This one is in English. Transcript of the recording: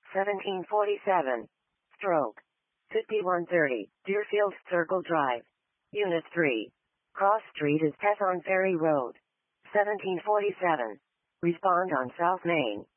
1747. Stroke. 5130, Deerfield Circle Drive. Unit 3. Cross Street is Pethorn Ferry Road. 1747. Respond on South Main.